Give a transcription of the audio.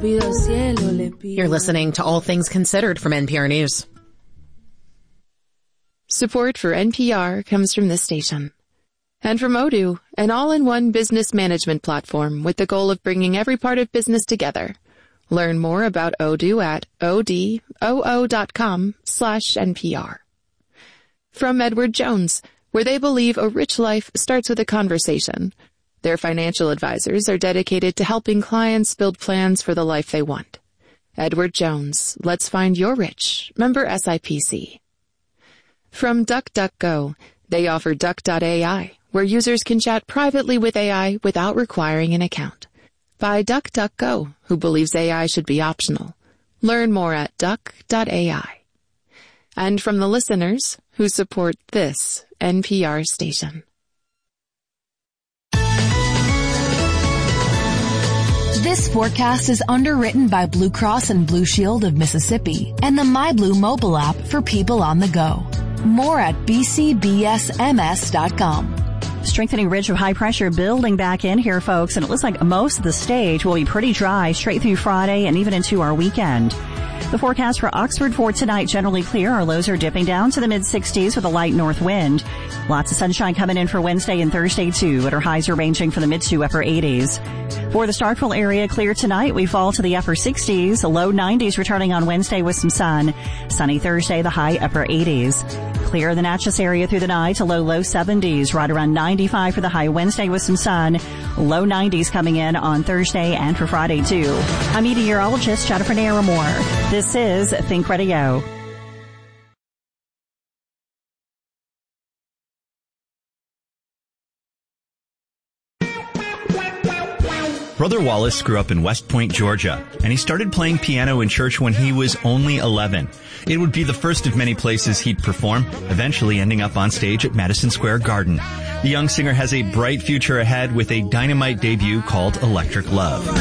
You're listening to All Things Considered from NPR News. Support for NPR comes from this station. And from Odoo, an all-in-one business management platform with the goal of bringing every part of business together. Learn more about Odoo at odoo.com/NPR. From Edward Jones, where they believe a rich life starts with a conversation. Their financial advisors are dedicated to helping clients build plans for the life they want. Edward Jones, let's find your rich. Member SIPC. From DuckDuckGo, they offer Duck.ai, where users can chat privately with AI without requiring an account. By DuckDuckGo, who believes AI should be optional. Learn more at Duck.ai. And from the listeners who support this NPR station. This forecast is underwritten by Blue Cross and Blue Shield of Mississippi and the MyBlue mobile app for people on the go. More at bcbsms.com. Strengthening ridge of high pressure building back in here, folks, and it looks like most of the stage will be pretty dry straight through Friday and even into our weekend. The forecast for Oxford for tonight, generally clear. Our lows are dipping down to the mid-60s with a light north wind. Lots of sunshine coming in for Wednesday and Thursday, too, but our highs are ranging from the mid to upper 80s. For the Starkville area, clear tonight. We fall to the upper 60s, the low 90s returning on Wednesday with some sun. Sunny Thursday, the high upper 80s. Clear the Natchez area through the night to low 70s, right around 95 for the high Wednesday with some sun. Low 90s coming in on Thursday and for Friday, too. I'm meteorologist Jennifer Naramore. This is Think Radio. Brother Wallace grew up in West Point, Georgia, and he started playing piano in church when he was only 11. It would be the first of many places he'd perform, eventually ending up on stage at Madison Square Garden. The young singer has a bright future ahead with a dynamite debut called Electric Love.